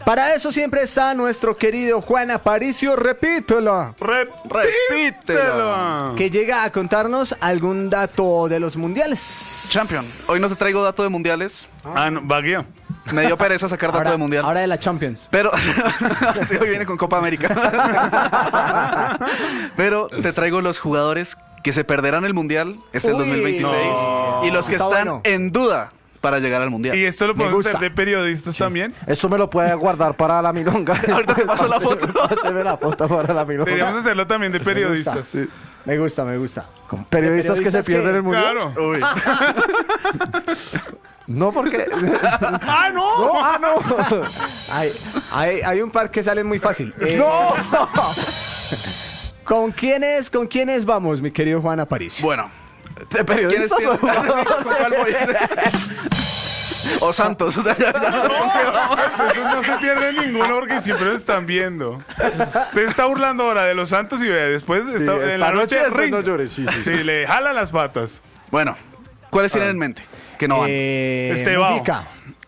Para eso siempre está nuestro querido Juan Aparicio, repítelo. Repítelo. Que llega a contarnos algún dato de los mundiales. Champion, hoy no te traigo dato de mundiales. No, Baguio. Me dio pereza sacar dato de mundial. Ahora de la Champions. Pero sí, hoy viene con Copa América. Pero te traigo los jugadores que se perderán el mundial, es el 2026, no. y los que Está están bueno. en duda para llegar al mundial. ¿Y esto lo Me podemos gusta. hacer de periodistas también? Esto me lo puede guardar para la milonga. Ahorita te paso la foto. Páseme la foto para la milonga. Deberíamos hacerlo también de periodistas. Sí. Me gusta, me gusta. Periodistas que se pierden el mundial. Claro. Uy. No, porque. ¡Ah, no! no. Hay un par que salen muy fácil. ¡No! ¿Con quiénes vamos, mi querido Juan Aparicio? Bueno, ¿De ¿quiénes periodistas tienen? o jugadores? ¿Con cuál voy? O Santos, o sea, ya no sé con qué vamos. Esos no se pierde ninguno porque siempre lo están viendo. Usted está burlando ahora de los Santos y vea, después está, en la noche después ring. no llores, sí. Sí, le jala las patas. Bueno, ¿cuáles tienen en mente? Que no van. Estebao. Mujica.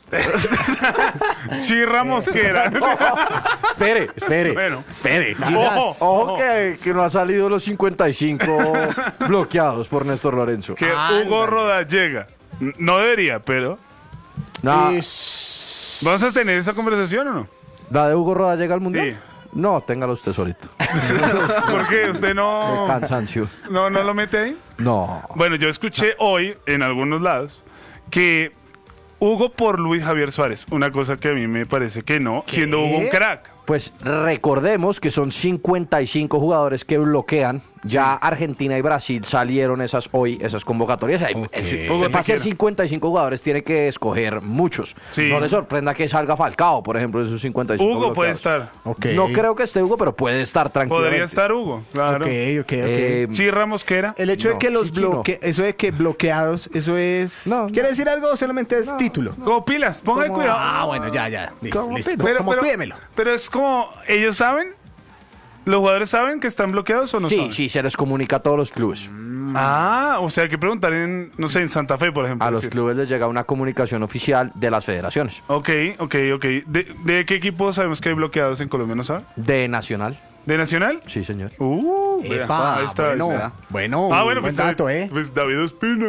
Chirra Mosquera. Espere. Bueno. Espere. Ojo, Ojo que no ha salido los 55 bloqueados por Néstor Lorenzo. Que Hugo Rodallega. No debería, pero... No, ¿Vamos a tener esa conversación o no? ¿la de Hugo Roda llega al mundial? Sí. No, téngalo usted solito. ¿Por qué? ¿Usted De no cansancio. lo mete ahí? No. Bueno, yo escuché hoy en algunos lados que Hugo por Luis Javier Suárez. Una cosa que a mí me parece que no, siendo Hugo un crack. Pues recordemos que son 55 jugadores que bloquean. Ya Argentina y Brasil salieron esas convocatorias. Para ser 55 jugadores tiene que escoger muchos. Sí. No le sorprenda que salga Falcao, por ejemplo, de esos 55 Hugo puede bloqueados. estar. No creo que esté Hugo, pero puede estar tranquilamente. Podría estar Hugo, claro. Ok. Chirra Mosquera. El hecho de que los Chichi eso de que bloqueados, eso es... No, ¿Quiere decir algo o solamente es título? Como pilas, ponga Como- cuidado. Bueno, ya. Listo. Pero- Como pídemelo. Pero es como, ¿ellos saben? ¿Los jugadores saben que están bloqueados o no saben? Sí, se les comunica a todos los clubes. Ah, o sea, hay que preguntar en, no sé, en Santa Fe, por ejemplo. A los decir. clubes les llega una comunicación oficial de las federaciones. Ok. ¿De qué equipo sabemos que hay bloqueados en Colombia, no sabe? De Nacional. ¿De Nacional? Sí, señor. Vea, Epa, ahí está. bueno, ahí está. bueno, Bueno, buen pues, dato, pues David Ospina.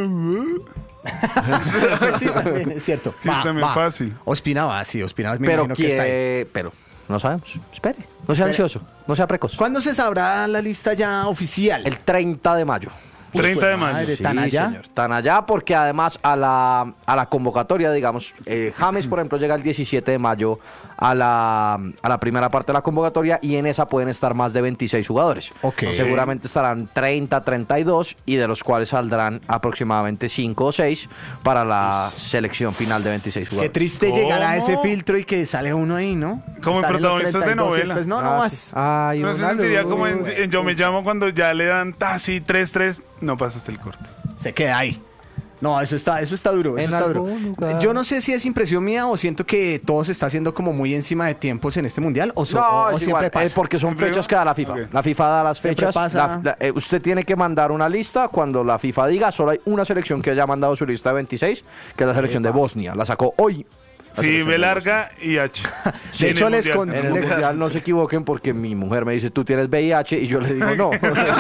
Pues sí, también es cierto. Sí, también fácil. Ospina va, sí, Ospina me Pero imagino que está ahí. pero no sabemos. Espere. No sea ansioso. No sea precoz. ¿Cuándo se sabrá la lista ya oficial? El 30 de mayo. 30 de mayo. Madre, ¿tan allá? Señor. Tan allá porque además a la convocatoria, digamos, James, por ejemplo, llega el 17 de mayo a la primera parte de la convocatoria y en esa pueden estar más de 26 jugadores. Ok. Seguramente estarán 30, 32 y de los cuales saldrán aproximadamente 5 o 6 para la selección final de 26 Qué jugadores. triste ¿Cómo? llegar a ese filtro y que sale uno ahí, ¿no? Como en Salen los protagonistas de 32 y novela. después, no más. Ay, No se una sentiría luz. como en Yo Me Llamo cuando ya le dan así 3-3, no pasaste el corte. Se queda ahí. No, eso está duro, eso En está duro. algún lugar. Yo no sé si es impresión mía o siento que todo se está haciendo como muy encima de tiempos en este mundial o, No, o es siempre igual, pasa. porque son ¿Siempre fechas igual? que da la FIFA. Ok. La FIFA da las Siempre fechas. pasa. Usted tiene que mandar una lista cuando la FIFA diga, solo hay una selección que haya mandado su lista de 26, que es la selección de Bosnia. La sacó hoy. La Sí, selección B de larga y H. De hecho, En el les Mundial. con- En el Le- mundial no se equivoquen porque mi mujer me dice, tú tienes VIH y yo le digo, no.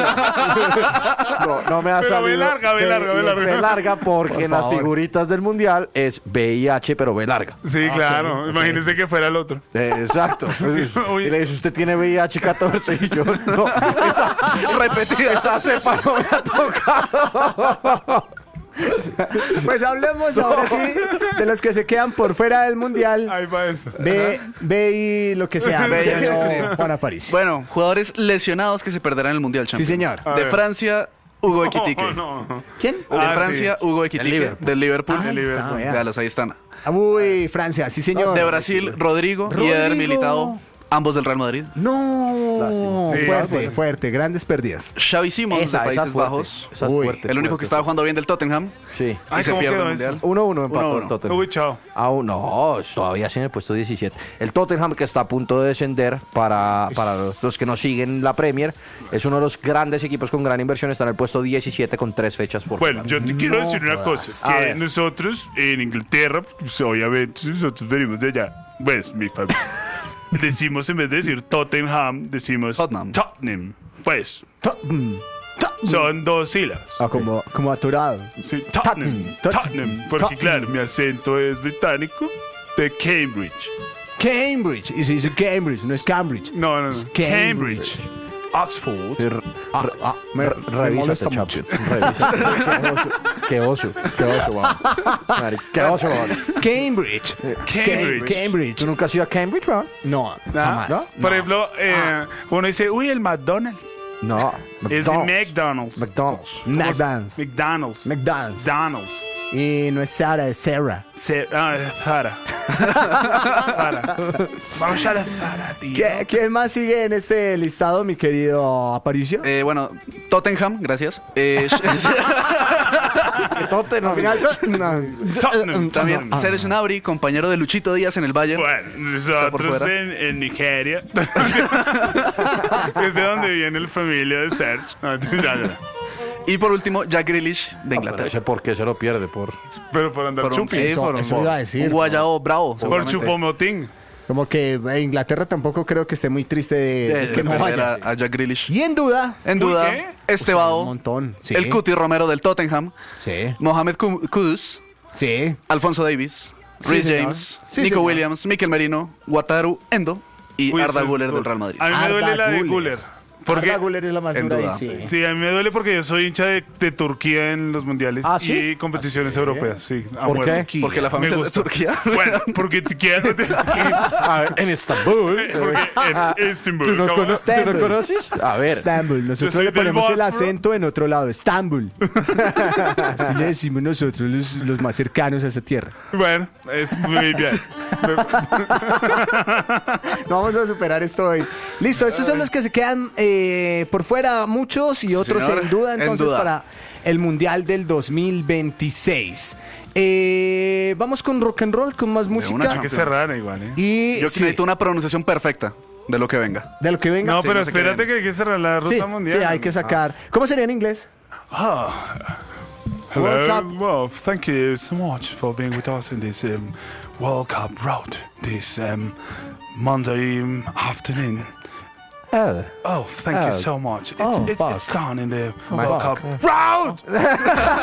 no me ha Pero salido. B larga, B larga, B larga. B larga porque Por en las favor. figuritas del mundial es VIH pero B larga. Sí, claro. Imagínese que fuera el otro. Exacto. Uy. Y le dice, ¿usted tiene VIH 14? Y yo, no, esa repetida, esa cepa no me ha tocado. Pues hablemos ahora sí de los que se quedan por fuera del mundial. Ahí va eso. Ve y lo que sea. Ve y pero sí. Juan Aparicio. Bueno, jugadores lesionados que se perderán en el mundial, Sí, Champions. señor. A De ver. Francia, Hugo Equitique. No. ¿Quién? De Ah, Francia, sí. Hugo Equitique. Del Liverpool. Ahí está, vea. Véalos, ahí están. Uy, Francia, sí, señor. De Brasil, Rodrigo y Eder Rodrigo. Militao. Ambos del Real Madrid. No, Lástima. fuerte, Sí. fuerte, grandes pérdidas. Xavi Simons de Países Bajos. Uy, El único que estaba jugando bien del Tottenham. Sí. Y Ay, se ¿cómo pierde quedó el eso? mundial. 1-1 empató 1-1. el Tottenham. Uy, chao. Aún no, todavía sí en el puesto 17. El Tottenham, que está a punto de descender para los que no siguen la Premier, es uno de los grandes equipos con gran inversión. Está en el puesto 17 con 3 fechas por Bueno, jugar. yo te quiero decir una jodas. cosa. A Que ver. nosotros en Inglaterra, pues, obviamente, nosotros venimos de allá. Pues, mi familia. decimos, en vez de decir Tottenham, decimos Tottenham. Pues, Tottenham. son 2 sílabas. Ah, como aturado. Sí, Tottenham. Porque Tottenham. claro, mi acento es británico de Cambridge. Cambridge. Y se dice Cambridge, no es Cambridge. No. Es Cambridge. Oxford. Me molesta Revísate, mucho. Chapi. Revísate. Qué oso, weón. Marica, qué oso, weón. Cambridge. Cambridge. Cambridge. ¿Tú nunca has ido a Cambridge, weón? No, ¿Ah? jamás. Por ejemplo, uno dice, uy, el McDonald's. No. Es de McDonald's. McDonald's. McDonald's. McDonald's. McDonald's. McDonald's. Y no es Sara, es Sarah. Zara. Zara. Vamos a la Zara, tío. ¿Quién más sigue en este listado, mi querido Aparicio? Bueno, Tottenham, gracias. Tottenham. Al final, Tottenham. También Serge Gnabry, compañero de Luchito Díaz en el Bayern. Bueno, Está por nosotros fuera. en Nigeria. Es de donde viene la familia de Serge. No. Y por último, Jack Grealish de Pero Inglaterra. ese por qué se lo pierde, por... Pero por andar Por un, chupi. sí, Eso- por un- eso iba a decir, un guayao bravo. Por seguramente. chupomotín. Como que Inglaterra tampoco creo que esté muy triste de De que no perder vaya. a Jack Grealish. Y en duda, En Uy, duda, ¿qué? este un Bao, montón. Sí, el Cuti Romero del Tottenham, Sí, Mohamed Kudus, sí. Alfonso Davis, Sí, Rhys señor. James, Sí, Nico señor. Williams, Mikel Merino, Wataru Endo y Uy, Arda ese- Güler del Real Madrid. A mí me Arda duele la de Güler. Guller. Porque, Arda Güler es la más en dura duda. y sí. sí, a mí me duele porque yo soy hincha de Turquía en los mundiales ¿Ah, sí? y competiciones europeas. Sí, a ¿Por huevo. qué? Porque la familia Me es de gusta. Turquía. Bueno, porque Turquía no te... A ver, en Estambul. Porque en Istanbul. ¿Tú no, ¿cómo? ¿tú no Istanbul. conoces? A ver. Estambul. Nosotros soy le del ponemos el Bósforo. acento en otro lado. Estambul. Así le decimos nosotros, los más cercanos a esa tierra. Bueno, es muy bien. No vamos a superar esto hoy. Listo, estos son los que se quedan por fuera, muchos y otros señor. en duda, En entonces, duda. para el Mundial del 2026. Vamos con rock and roll, con más una música. Hay que cerrar igual, ¿eh? Y Yo sí, necesito una pronunciación perfecta de lo que venga. de lo que venga. No, Sí, pero no sé qué espérate viene. que hay que cerrar la ruta sí, mundial. sí, hay que sacar. ¿Cómo sería en inglés? World Hello. Cup. Well, thank you so much for being with us in this World Cup road this Monday afternoon. Oh, thank you so much. It's done in the World Cup road.